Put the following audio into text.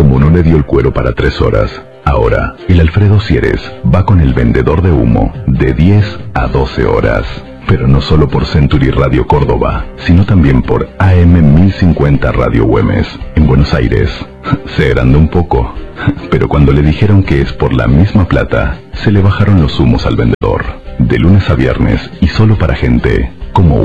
como no le dio el cuero para 3 horas, ahora el Alfredo Sieres va con el vendedor de humo de 10 a 12 horas. Pero no solo por Century Radio Córdoba, sino también por AM 1050 Radio Güemes, en Buenos Aires. Se agrandó un poco, pero cuando le dijeron que es por la misma plata, se le bajaron los humos al vendedor. De lunes a viernes y solo para gente como